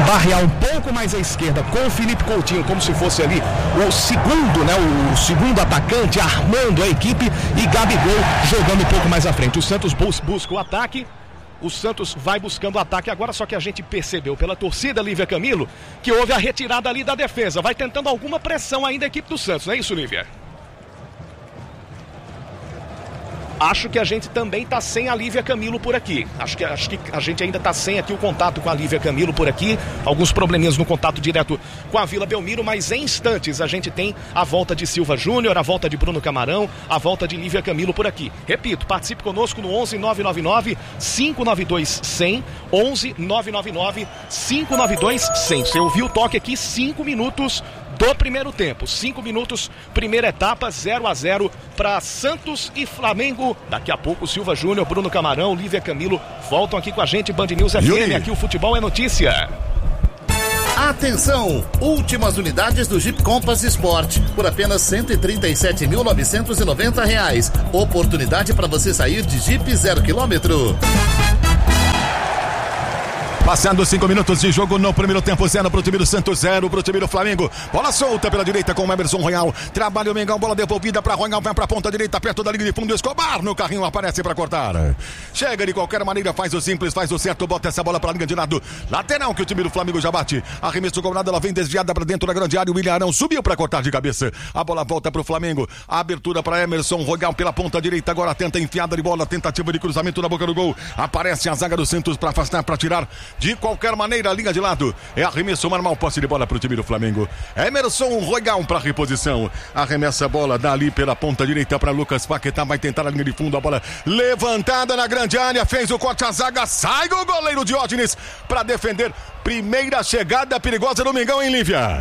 barrear um pouco mais à esquerda com o Felipe Coutinho, como se fosse ali o segundo, né? O segundo atacante armando a equipe, e Gabigol jogando um pouco mais à frente. O Santos busca o ataque. O Santos vai buscando o ataque agora, só que a gente percebeu pela torcida, Lívia Camilo, que houve a retirada ali da defesa. Vai tentando alguma pressão ainda a equipe do Santos, não é isso, Lívia? Acho que a gente também está sem a Lívia Camilo por aqui. Acho que a gente ainda está sem aqui o contato com a Lívia Camilo por aqui. Alguns probleminhas no contato direto com a Vila Belmiro, mas em instantes a gente tem a volta de Silva Júnior, a volta de Bruno Camarão, a volta de Lívia Camilo por aqui. Repito, participe conosco no 11 999 592 100, 11 999 592 100. Você ouviu o toque aqui, 5 minutos do primeiro tempo, 5 minutos, primeira etapa, 0-0 para Santos e Flamengo. Daqui a pouco Silva Júnior, Bruno Camarão, Lívia Camilo voltam aqui com a gente, Band News FM, aqui o futebol é notícia. Atenção! Últimas unidades do Jeep Compass Sport por apenas R$ 137.990. Oportunidade para você sair de Jeep 0 km. Passando 5 minutos de jogo no primeiro tempo, 0 pro time do Santos, 0 pro time do Flamengo. Bola solta pela direita com o Emerson Royal. Trabalha o Mengão, bola devolvida para Royal, vai para a ponta direita, perto da linha de fundo. Escobar no carrinho, aparece para cortar. Chega de qualquer maneira, faz o simples, faz o certo, bota essa bola para a linha de lado. Lateral que o time do Flamengo já bate. Arremesso cobrado, ela vem desviada para dentro da grande área. O Ilharão subiu para cortar de cabeça. A bola volta para o Flamengo. A abertura para Emerson Royal pela ponta direita. Agora tenta enfiada de bola, tentativa de cruzamento na boca do gol. Aparece a zaga do Santos para afastar, para tirar de qualquer maneira a linha de lado. É arremesso normal, posse de bola para o time do Flamengo. Emerson Royal para reposição. Arremessa a bola dali pela ponta direita para Lucas Paquetá. Vai tentar a linha de fundo. A bola levantada na grande área. Fez o corte, a zaga. Sai o goleiro Diógenes para defender. Primeira chegada perigosa do Mengão, hein, Lívia?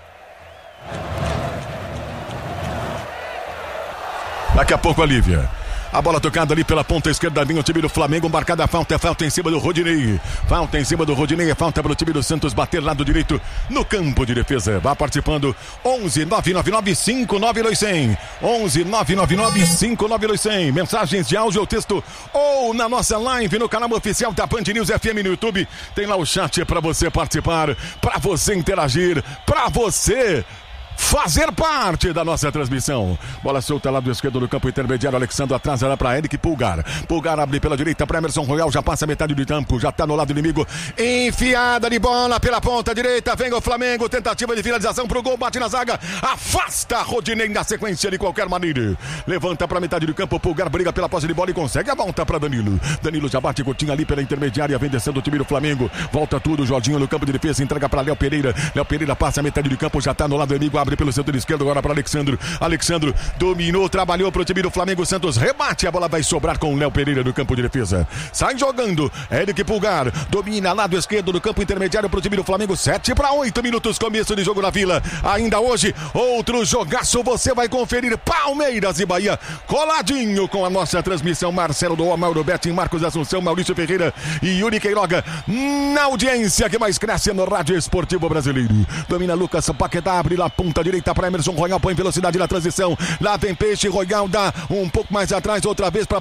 Daqui a pouco a Lívia. A bola tocada ali pela ponta esquerda, vinha o time do Flamengo, marcada a falta, é falta em cima do Rodinei. Falta em cima do Rodinei, é falta para o time do Santos bater lado direito no campo de defesa. Vai participando, 11 999 592 100, 11 999 592 100. Mensagens de áudio ou texto ou na nossa live no canal oficial da Band News FM no YouTube. Tem lá o chat para você participar, para você interagir, para você fazer parte da nossa transmissão. Bola solta lá do esquerdo do campo intermediário. Alexandre atrás, lá para Eric Pulgar. Pulgar abre pela direita para Emerson Royal. Já passa metade do campo, já tá no lado inimigo. Enfiada de bola pela ponta direita. Vem o Flamengo. Tentativa de finalização pro gol. Bate na zaga. Afasta Rodinei na sequência de qualquer maneira. Levanta para metade do campo. Pulgar briga pela posse de bola e consegue a volta para Danilo. Danilo já bate curtinho ali pela intermediária. Vem descendo o time do Flamengo. Volta tudo. Jorginho no campo de defesa. Entrega para Léo Pereira. Léo Pereira passa a metade do campo. Já tá no lado inimigo. Abre pelo centro esquerdo agora para Alexandre. Alexandre dominou, trabalhou para o time do Flamengo. Santos rebate, a bola vai sobrar com o Léo Pereira no campo de defesa. Sai jogando, Eric Pulgar domina lado esquerdo do campo intermediário para o time do Flamengo. 7 para 8 minutos, começo de jogo na Vila. Ainda hoje, outro jogaço, você vai conferir Palmeiras e Bahia, coladinho com a nossa transmissão. Marcelo Doa, Mauro Betting, Marcos Assunção, Maurício Ferreira e Yuri Queiroga na audiência que mais cresce no rádio esportivo brasileiro. Domina Lucas Paquetá, abre lá ponta direita para Emerson Royal, põe velocidade na transição. Lá vem Peixe, Royal dá um pouco mais atrás, outra vez para